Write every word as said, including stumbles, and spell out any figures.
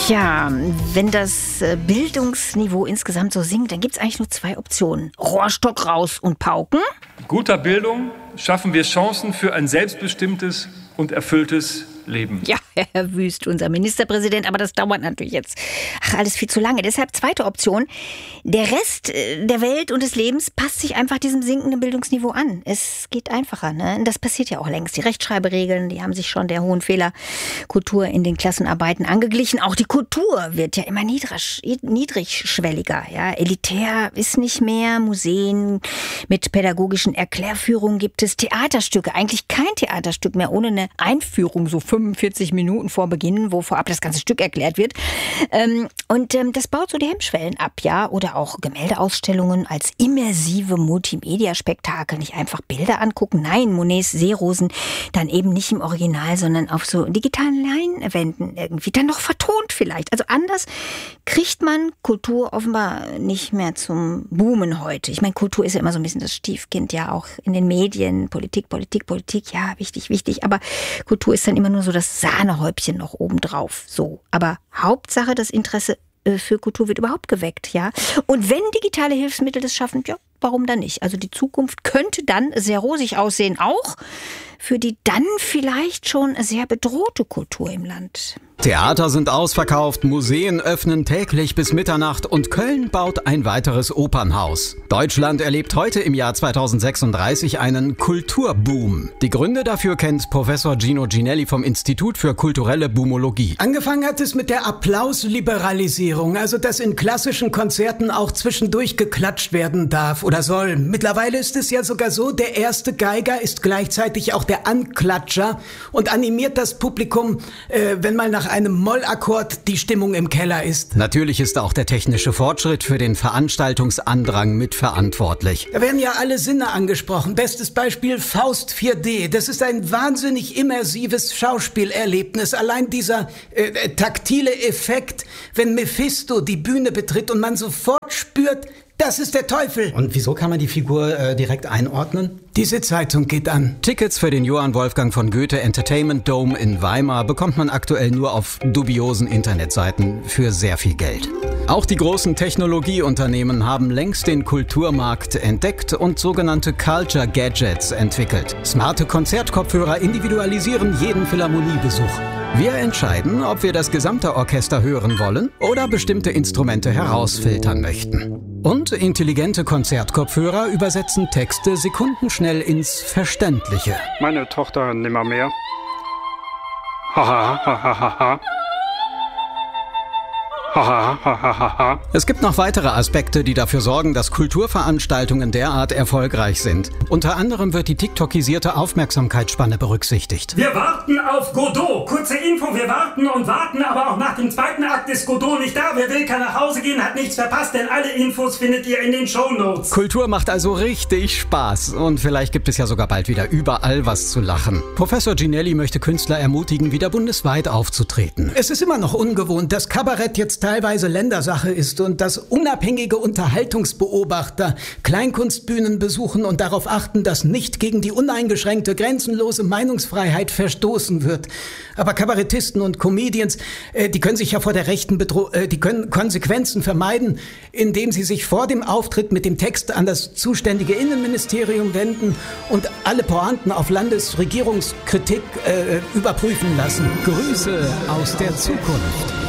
Tja, wenn das Bildungsniveau insgesamt so sinkt, dann gibt es eigentlich nur zwei Optionen. Rohrstock raus und pauken. Guter Bildung schaffen wir Chancen für ein selbstbestimmtes und erfülltes Leben. Ja, Herr Wüst, unser Ministerpräsident, aber das dauert natürlich jetzt ach, alles viel zu lange. Deshalb zweite Option, der Rest der Welt und des Lebens passt sich einfach diesem sinkenden Bildungsniveau an. Es geht einfacher, ne? Das passiert ja auch längst. Die Rechtschreiberegeln, die haben sich schon der hohen Fehlerkultur in den Klassenarbeiten angeglichen. Auch die Kultur wird ja immer niedrig, niedrigschwelliger. Ja? Elitär ist nicht mehr. Museen mit pädagogischen Erklärführungen gibt es. Theaterstücke, eigentlich kein Theaterstück mehr ohne eine Einführung, so fünfundvierzig Minuten vor Beginn, wo vorab das ganze Stück erklärt wird. Ähm, und ähm, das baut so die Hemmschwellen ab, ja. Oder auch Gemäldeausstellungen als immersive Multimedia-Spektakel. Nicht einfach Bilder angucken. Nein, Monets Seerosen dann eben nicht im Original, sondern auf so digitalen Leinwänden irgendwie. Dann noch vertont vielleicht. Also anders kriegt man Kultur offenbar nicht mehr zum Boomen heute. Ich meine, Kultur ist ja immer so ein bisschen das Stiefkind, ja, auch in den Medien. Politik, Politik, Politik, ja, wichtig, wichtig. Aber Kultur ist dann immer nur so das Sahnehäubchen noch obendrauf. So. Aber Hauptsache, das Interesse für Kultur wird überhaupt geweckt, ja. Und wenn digitale Hilfsmittel das schaffen, ja, warum dann nicht? Also die Zukunft könnte dann sehr rosig aussehen, auch für die dann vielleicht schon sehr bedrohte Kultur im Land. Theater sind ausverkauft, Museen öffnen täglich bis Mitternacht und Köln baut ein weiteres Opernhaus. Deutschland erlebt heute im Jahr zweitausendsechsunddreißig einen Kulturboom. Die Gründe dafür kennt Professor Gino Ginelli vom Institut für kulturelle Boomologie. Angefangen hat es mit der Applausliberalisierung, also dass in klassischen Konzerten auch zwischendurch geklatscht werden darf oder soll. Mittlerweile ist es ja sogar so, der erste Geiger ist gleichzeitig auch der Anklatscher und animiert das Publikum, äh, wenn mal nach einem Mollakkord die Stimmung im Keller ist. Natürlich ist auch der technische Fortschritt für den Veranstaltungsandrang mitverantwortlich. Da werden ja alle Sinne angesprochen. Bestes Beispiel Faust vier D. Das ist ein wahnsinnig immersives Schauspielerlebnis. Allein dieser äh, taktile Effekt, wenn Mephisto die Bühne betritt und man sofort spürt, das ist der Teufel. Und wieso kann man die Figur äh, direkt einordnen? Diese Zeitung geht an. Tickets für den Johann Wolfgang von Goethe Entertainment Dome in Weimar bekommt man aktuell nur auf dubiosen Internetseiten für sehr viel Geld. Auch die großen Technologieunternehmen haben längst den Kulturmarkt entdeckt und sogenannte Culture Gadgets entwickelt. Smarte Konzertkopfhörer individualisieren jeden Philharmoniebesuch. Wir entscheiden, ob wir das gesamte Orchester hören wollen oder bestimmte Instrumente herausfiltern möchten. Und intelligente Konzertkopfhörer übersetzen Texte sekundenschnell ins Verständliche. Meine Tochter nimmermehr. Haha, haha, haha. Es gibt noch weitere Aspekte, die dafür sorgen, dass Kulturveranstaltungen derart erfolgreich sind. Unter anderem wird die tiktokisierte Aufmerksamkeitsspanne berücksichtigt. Wir warten auf Godot. Kurze Info, wir warten und warten, aber auch nach dem zweiten Akt ist Godot nicht da. Wer will, kann nach Hause gehen, hat nichts verpasst, denn alle Infos findet ihr in den Shownotes. Kultur macht also richtig Spaß. Und vielleicht gibt es ja sogar bald wieder überall was zu lachen. Professor Ginelli möchte Künstler ermutigen, wieder bundesweit aufzutreten. Es ist immer noch ungewohnt, dass Kabarett jetzt teilweise Ländersache ist und dass unabhängige Unterhaltungsbeobachter Kleinkunstbühnen besuchen und darauf achten, dass nicht gegen die uneingeschränkte, grenzenlose Meinungsfreiheit verstoßen wird. Aber Kabarettisten und Comedians, äh, die können sich ja vor der rechten Bedro- äh, die können Konsequenzen vermeiden, indem sie sich vor dem Auftritt mit dem Text an das zuständige Innenministerium wenden und alle Pointen auf Landesregierungskritik äh, überprüfen lassen. Grüße aus der Zukunft.